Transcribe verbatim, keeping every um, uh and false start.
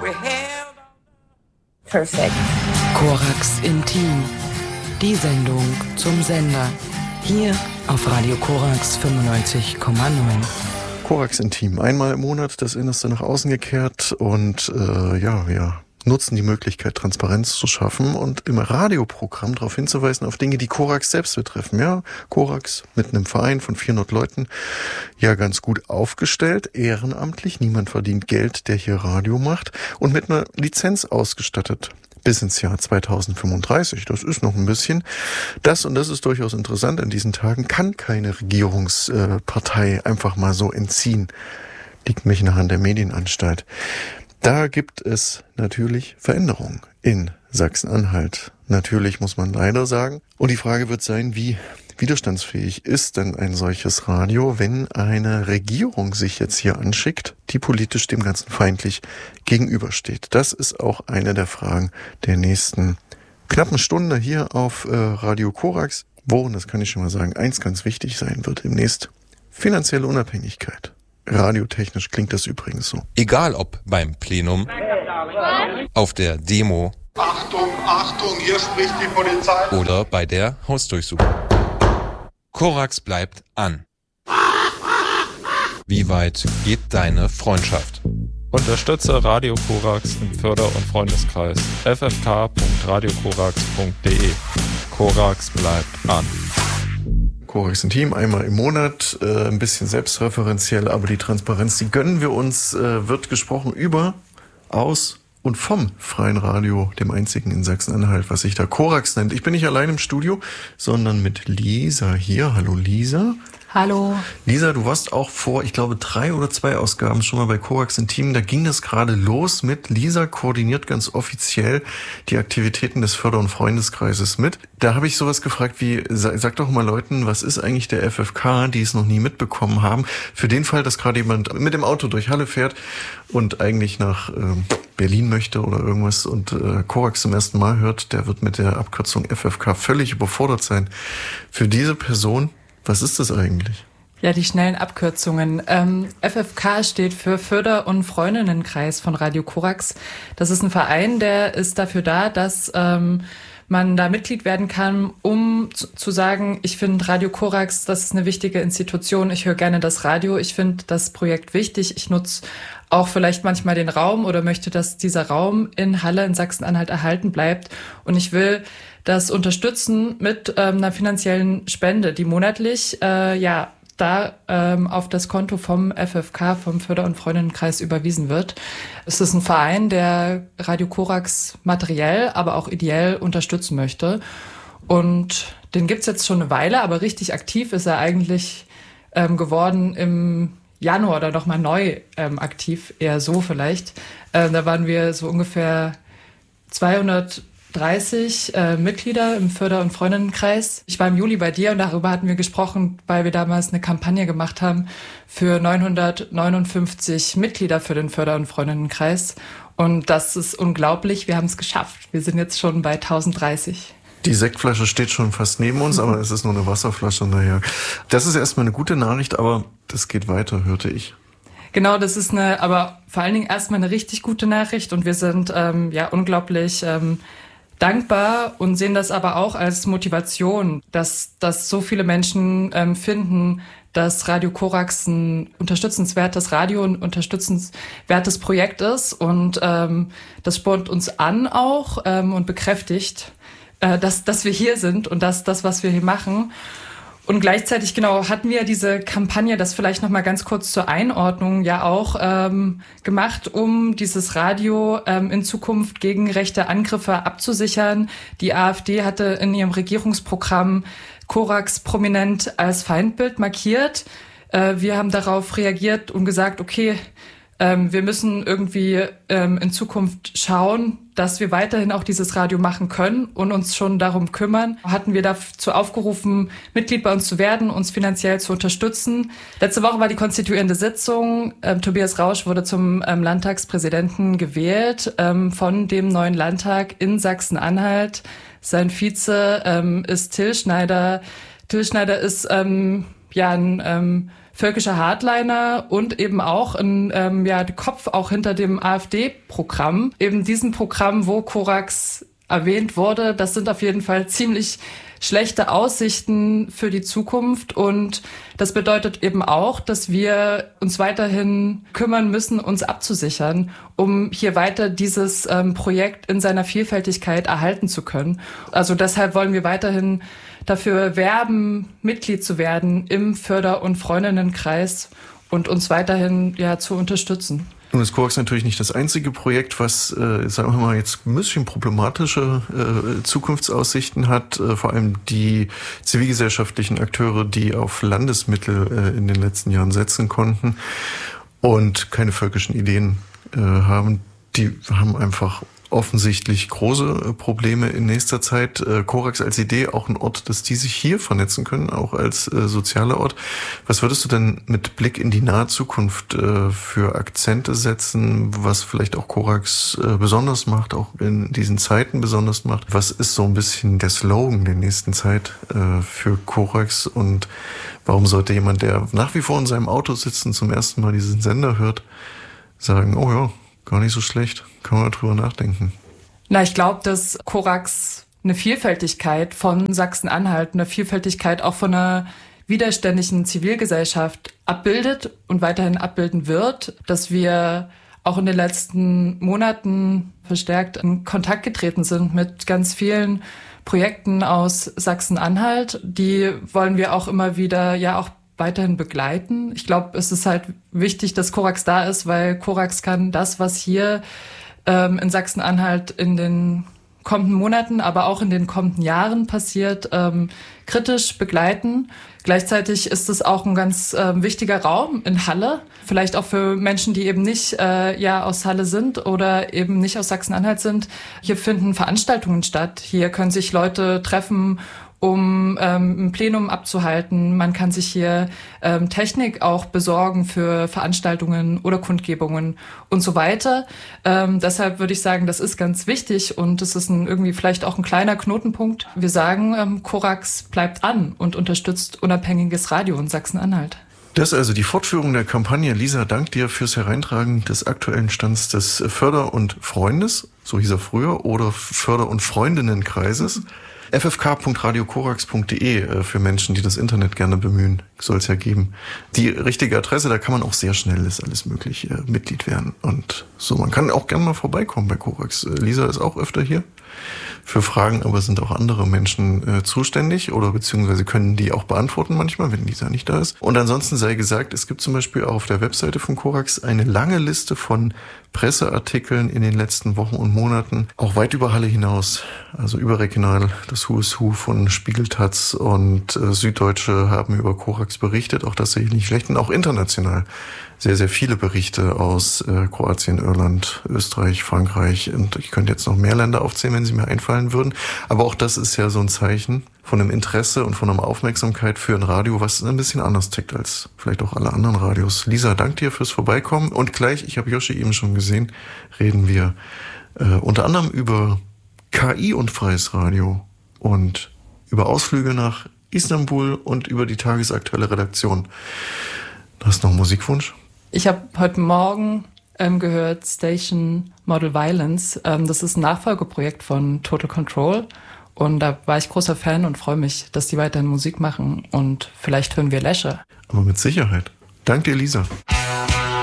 Perfekt. Korax Intim. Die Sendung zum Sender. Hier auf Radio Korax fünfundneunzig Komma neun. Korax Intim. Einmal im Monat das Innerste nach außen gekehrt und äh, ja, wir nutzen die Möglichkeit, Transparenz zu schaffen und im Radioprogramm darauf hinzuweisen, auf Dinge, die Korax selbst betreffen. Ja, Korax mit einem Verein von vierhundert Leuten, ja ganz gut aufgestellt, ehrenamtlich, niemand verdient Geld, der hier Radio macht und mit einer Lizenz ausgestattet. Bis ins Jahr zweitausendfünfunddreißig, das ist noch ein bisschen. Das, und das ist durchaus interessant in diesen Tagen, kann keine Regierungspartei einfach mal so entziehen. Liegt mich nach an der Medienanstalt. Da gibt es natürlich Veränderungen in Sachsen-Anhalt. Natürlich muss man leider sagen. Und die Frage wird sein, wie widerstandsfähig ist denn ein solches Radio, wenn eine Regierung sich jetzt hier anschickt, die politisch dem Ganzen feindlich gegenübersteht? Das ist auch eine der Fragen der nächsten knappen Stunde hier auf äh, Radio Korax, wo, und das kann ich schon mal sagen, eins ganz wichtig sein wird demnächst: finanzielle Unabhängigkeit. Radiotechnisch klingt das übrigens so. Egal ob beim Plenum, auf der Demo, Achtung, Achtung, hier spricht die Polizei, oder bei der Hausdurchsuchung. Korax bleibt an. Wie weit geht deine Freundschaft? Unterstütze Radio Korax im Förder- und Freundeskreis. f f k punkt radio korax punkt d e. Korax bleibt an. Korax Intim, einmal im Monat, äh, ein bisschen selbstreferenziell, aber die Transparenz, die gönnen wir uns, äh, wird gesprochen über, aus und vom freien Radio, dem einzigen in Sachsen-Anhalt, was sich da Korax nennt. Ich bin nicht allein im Studio, sondern mit Lisa hier. Hallo Lisa. Hallo. Lisa, du warst auch vor, ich glaube, drei oder zwei Ausgaben schon mal bei Korax Intim. Da ging das gerade los mit Lisa koordiniert ganz offiziell die Aktivitäten des Förder- und Freundeskreises mit. Da habe ich sowas gefragt wie, sag doch mal Leuten, was ist eigentlich der F F K, die es noch nie mitbekommen haben. Für den Fall, dass gerade jemand mit dem Auto durch Halle fährt und eigentlich nach äh, Berlin möchte oder irgendwas und äh, Korax zum ersten Mal hört, der wird mit der Abkürzung F F K völlig überfordert sein. Für diese Person, was ist das eigentlich? Ja, die schnellen Abkürzungen. Ähm, F F K steht für Förder- und Freundinnenkreis von Radio Korax. Das ist ein Verein, der ist dafür da, dass ähm, man da Mitglied werden kann, um zu, zu sagen, ich finde Radio Korax, das ist eine wichtige Institution, ich höre gerne das Radio, ich finde das Projekt wichtig, ich nutze auch vielleicht manchmal den Raum oder möchte, dass dieser Raum in Halle in Sachsen-Anhalt erhalten bleibt und ich will das unterstützen mit ähm, einer finanziellen Spende, die monatlich äh, ja da ähm, auf das Konto vom F F K, vom Förder- und Freundinnenkreis überwiesen wird. Es ist ein Verein, der Radio Korax materiell, aber auch ideell unterstützen möchte. Und den gibt's jetzt schon eine Weile, aber richtig aktiv ist er eigentlich ähm, geworden im Januar oder noch mal neu ähm, aktiv, eher so vielleicht. Ähm, da waren wir so ungefähr zweihundertdreißig äh, Mitglieder im Förder- und Freundinnenkreis. Ich war im Juli bei dir und darüber hatten wir gesprochen, weil wir damals eine Kampagne gemacht haben für neunhundertneunundfünfzig Mitglieder für den Förder- und Freundinnenkreis. Und das ist unglaublich, wir haben es geschafft. Wir sind jetzt schon bei tausenddreißig. Die Sektflasche steht schon fast neben uns, aber es ist nur eine Wasserflasche. Naja, das ist erstmal eine gute Nachricht, aber das geht weiter, hörte ich. Genau, das ist eine, aber vor allen Dingen erstmal eine richtig gute Nachricht und wir sind ähm, ja unglaublich ähm, dankbar und sehen das aber auch als Motivation, dass, dass so viele Menschen ähm, finden, dass Radio Korax ein unterstützenswertes Radio, ein unterstützenswertes Projekt ist und ähm, das spornt uns an auch ähm, und bekräftigt, äh, dass, dass wir hier sind und dass das, was wir hier machen. Und gleichzeitig, genau, hatten wir diese Kampagne, das vielleicht noch mal ganz kurz zur Einordnung, ja auch ähm, gemacht, um dieses Radio ähm, in Zukunft gegen rechte Angriffe abzusichern. Die AfD hatte in ihrem Regierungsprogramm Korax prominent als Feindbild markiert. Äh, wir haben darauf reagiert und gesagt, okay, ähm, wir müssen irgendwie ähm, in Zukunft schauen, dass wir weiterhin auch dieses Radio machen können und uns schon darum kümmern. Hatten wir dazu aufgerufen, Mitglied bei uns zu werden, uns finanziell zu unterstützen. Letzte Woche war die konstituierende Sitzung. Ähm, Tobias Rausch wurde zum ähm, Landtagspräsidenten gewählt ähm, von dem neuen Landtag in Sachsen-Anhalt. Sein Vize ähm, ist Till Schneider. Till Schneider ist ähm, ja ein ähm, völkischer Hardliner und eben auch ein ähm, ja, Kopf auch hinter dem AfD-Programm. Eben diesem Programm, wo Korax erwähnt wurde, das sind auf jeden Fall ziemlich schlechte Aussichten für die Zukunft und das bedeutet eben auch, dass wir uns weiterhin kümmern müssen, uns abzusichern, um hier weiter dieses ähm, Projekt in seiner Vielfältigkeit erhalten zu können. Also deshalb wollen wir weiterhin dafür werben, Mitglied zu werden im Förder- und Freundinnenkreis und uns weiterhin ja zu unterstützen. Nun ist Korax natürlich nicht das einzige Projekt, was, äh, sagen wir mal, jetzt ein bisschen problematische äh, Zukunftsaussichten hat. Äh, vor allem die zivilgesellschaftlichen Akteure, die auf Landesmittel äh, in den letzten Jahren setzen konnten und keine völkischen Ideen äh, haben, die haben einfach offensichtlich große Probleme in nächster Zeit. Äh, Korax als Idee auch ein Ort, dass die sich hier vernetzen können, auch als äh, sozialer Ort. Was würdest du denn mit Blick in die nahe Zukunft äh, für Akzente setzen, was vielleicht auch Korax äh, besonders macht, auch in diesen Zeiten besonders macht? Was ist so ein bisschen der Slogan der nächsten Zeit äh, für Korax und warum sollte jemand, der nach wie vor in seinem Auto sitzt und zum ersten Mal diesen Sender hört, sagen, oh ja, gar nicht so schlecht, kann man drüber nachdenken. Na, ich glaube, dass Korax eine Vielfältigkeit von Sachsen-Anhalt, eine Vielfältigkeit auch von einer widerständigen Zivilgesellschaft abbildet und weiterhin abbilden wird, dass wir auch in den letzten Monaten verstärkt in Kontakt getreten sind mit ganz vielen Projekten aus Sachsen-Anhalt. Die wollen wir auch immer wieder ja auch weiterhin begleiten. Ich glaube, es ist halt wichtig, dass Korax da ist, weil Korax kann das, was hier ähm, in Sachsen-Anhalt in den kommenden Monaten, aber auch in den kommenden Jahren passiert, ähm, kritisch begleiten. Gleichzeitig ist es auch ein ganz äh, wichtiger Raum in Halle, vielleicht auch für Menschen, die eben nicht äh, ja aus Halle sind oder eben nicht aus Sachsen-Anhalt sind. Hier finden Veranstaltungen statt. Hier können sich Leute treffen, um ähm, ein Plenum abzuhalten. Man kann sich hier ähm, Technik auch besorgen für Veranstaltungen oder Kundgebungen und so weiter. Ähm, deshalb würde ich sagen, das ist ganz wichtig und es ist ein, irgendwie vielleicht auch ein kleiner Knotenpunkt. Wir sagen, ähm, Korax bleibt an und unterstützt unabhängiges Radio in Sachsen-Anhalt. Das ist also die Fortführung der Kampagne. Lisa, dank dir fürs Hereintragen des aktuellen Stands des Förder- und Freundes, so hieß er früher, oder Förder- und Freundinnenkreises. f f k punkt radio korax punkt d e für Menschen, die das Internet gerne bemühen, soll es ja geben. Die richtige Adresse, da kann man auch sehr schnell, ist alles möglich, äh, Mitglied werden. Und so, man kann auch gerne mal vorbeikommen bei Korax. Äh, Lisa ist auch öfter hier für Fragen, aber sind auch andere Menschen äh, zuständig oder beziehungsweise können die auch beantworten manchmal, wenn Lisa nicht da ist. Und ansonsten sei gesagt, es gibt zum Beispiel auch auf der Webseite von Korax eine lange Liste von Presseartikeln in den letzten Wochen und Monaten, auch weit über Halle hinaus, also überregional. Das Who is Who von Spiegel, Taz und äh, Süddeutsche haben über Korax berichtet, auch das sehe ich nicht schlecht, und auch international sehr, sehr viele Berichte aus äh, Kroatien, Irland, Österreich, Frankreich, und ich könnte jetzt noch mehr Länder aufzählen, wenn sie mir einfallen würden, aber auch das ist ja so ein Zeichen von einem Interesse und von einer Aufmerksamkeit für ein Radio, was ein bisschen anders tickt als vielleicht auch alle anderen Radios. Lisa, danke dir fürs Vorbeikommen und gleich, ich habe Joshi eben schon gesehen, reden wir äh, unter anderem über K I und freies Radio und über Ausflüge nach Istanbul und über die tagesaktuelle Redaktion. Hast du noch einen Musikwunsch? Ich habe heute Morgen ähm, gehört Station Model Violence. Ähm, das ist ein Nachfolgeprojekt von Total Control. Und da war ich großer Fan und freue mich, dass die weiterhin Musik machen. Und vielleicht hören wir Lesche. Aber mit Sicherheit. Danke dir, Lisa.